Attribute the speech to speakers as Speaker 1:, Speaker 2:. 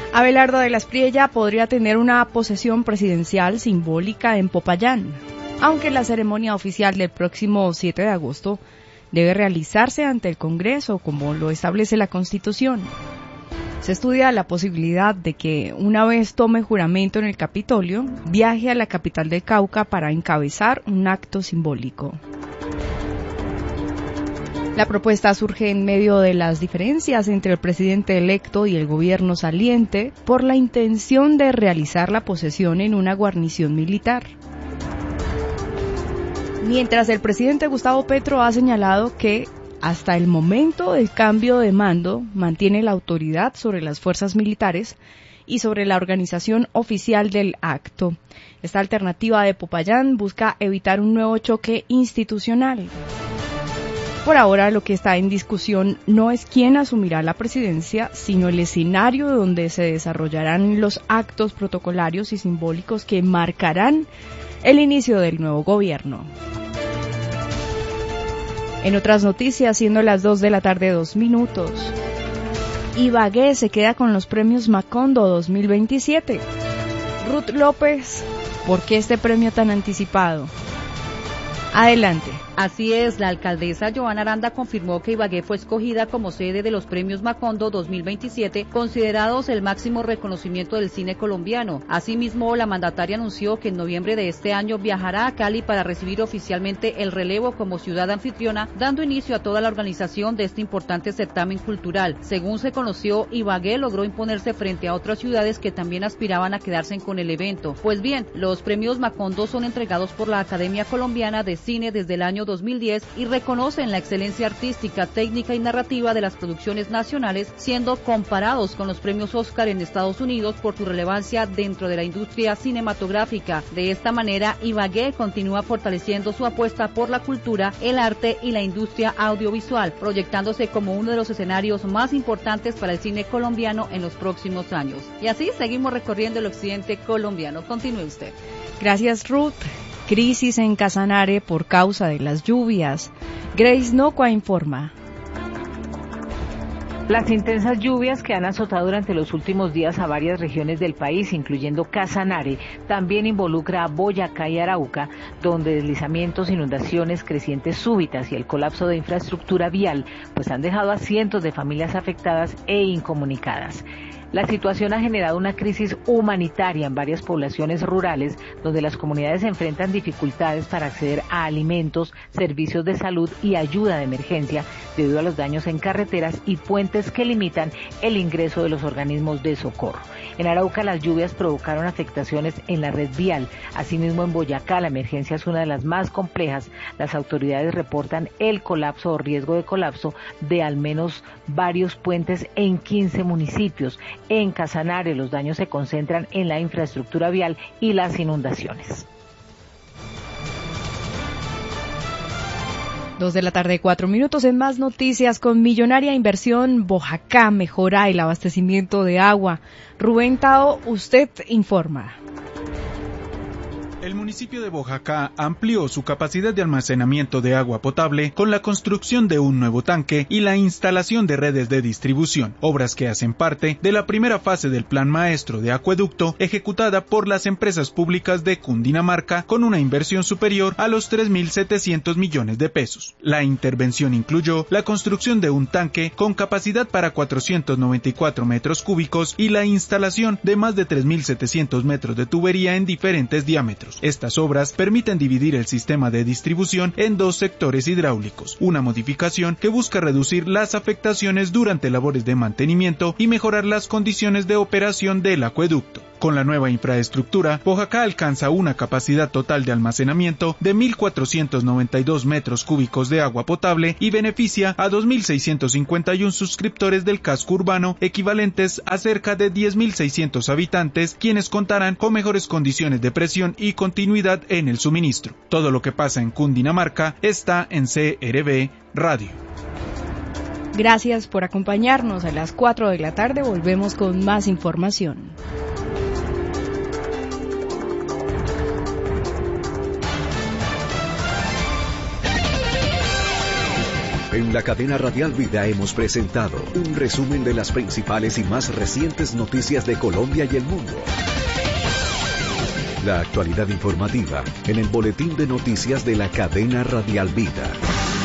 Speaker 1: Abelardo de la Espriella podría tener una posesión presidencial simbólica en Popayán, aunque la ceremonia oficial del próximo 7 de agosto debe realizarse ante el Congreso, como lo establece la Constitución. Se estudia la posibilidad de que, una vez tome juramento en el Capitolio, viaje a la capital del Cauca para encabezar un acto simbólico. La propuesta surge en medio de las diferencias entre el presidente electo y el gobierno saliente por la intención de realizar la posesión en una guarnición militar. Mientras el presidente Gustavo Petro ha señalado que, hasta el momento del cambio de mando, mantiene la autoridad sobre las fuerzas militares y sobre la organización oficial del acto. Esta alternativa de Popayán busca evitar un nuevo choque institucional. Por ahora, lo que está en discusión no es quién asumirá la presidencia, sino el escenario donde se desarrollarán los actos protocolarios y simbólicos que marcarán el inicio del nuevo gobierno. En otras noticias, siendo las 2:02 p.m, Ibagué se queda con los premios Macondo 2027. Ruth López, ¿por qué este premio tan anticipado? Adelante.
Speaker 2: Así es, la alcaldesa Joana Aranda confirmó que Ibagué fue escogida como sede de los Premios Macondo 2027, considerados el máximo reconocimiento del cine colombiano. Asimismo, la mandataria anunció que en noviembre de este año viajará a Cali para recibir oficialmente el relevo como ciudad anfitriona, dando inicio a toda la organización de este importante certamen cultural. Según se conoció, Ibagué logró imponerse frente a otras ciudades que también aspiraban a quedarse con el evento. Pues bien, los Premios Macondo son entregados por la Academia Colombiana de Cine desde el año 2010 y reconocen la excelencia artística, técnica y narrativa de las producciones nacionales, siendo comparados con los premios Oscar en Estados Unidos por su relevancia dentro de la industria cinematográfica. De esta manera, Ibagué continúa fortaleciendo su apuesta por la cultura, el arte y la industria audiovisual, proyectándose como uno de los escenarios más importantes para el cine colombiano en los próximos años. Y así seguimos recorriendo el occidente colombiano. Continúe usted.
Speaker 1: Gracias, Ruth. Crisis en Casanare por causa de las lluvias. Grace Nocua informa.
Speaker 3: Las intensas lluvias que han azotado durante los últimos días a varias regiones del país, incluyendo Casanare, también involucra a Boyacá y Arauca, donde deslizamientos, inundaciones, crecientes súbitas y el colapso de infraestructura vial, pues han dejado a cientos de familias afectadas e incomunicadas. La situación ha generado una crisis humanitaria en varias poblaciones rurales, donde las comunidades enfrentan dificultades para acceder a alimentos, servicios de salud y ayuda de emergencia debido a los daños en carreteras y puentes que limitan el ingreso de los organismos de socorro. En Arauca las lluvias provocaron afectaciones en la red vial. Asimismo, en Boyacá la emergencia es una de las más complejas. Las autoridades reportan el colapso o riesgo de colapso de al menos varios puentes en 15 municipios. En Casanare los daños se concentran en la infraestructura vial y las inundaciones.
Speaker 1: 2:04 p.m. En más noticias, con millonaria inversión, Boyacá mejora el abastecimiento de agua. Rubén Tao, usted informa.
Speaker 4: El municipio de Boyacá amplió su capacidad de almacenamiento de agua potable con la construcción de un nuevo tanque y la instalación de redes de distribución, obras que hacen parte de la primera fase del Plan Maestro de Acueducto ejecutada por las empresas públicas de Cundinamarca con una inversión superior a los 3.700 millones de pesos. La intervención incluyó la construcción de un tanque con capacidad para 494 metros cúbicos y la instalación de más de 3.700 metros de tubería en diferentes diámetros. Estas obras permiten dividir el sistema de distribución en dos sectores hidráulicos, una modificación que busca reducir las afectaciones durante labores de mantenimiento y mejorar las condiciones de operación del acueducto. Con la nueva infraestructura, Boyacá alcanza una capacidad total de almacenamiento de 1.492 metros cúbicos de agua potable y beneficia a 2.651 suscriptores del casco urbano, equivalentes a cerca de 10.600 habitantes, quienes contarán con mejores condiciones de presión y continuidad en el suministro. Todo lo que pasa en Cundinamarca está en CRB Radio.
Speaker 1: Gracias por acompañarnos. A las 4 p.m. volvemos con más información.
Speaker 5: En la cadena Radial Vida hemos presentado un resumen de las principales y más recientes noticias de Colombia y el mundo. La actualidad informativa en el boletín de noticias de la cadena Radial Vida.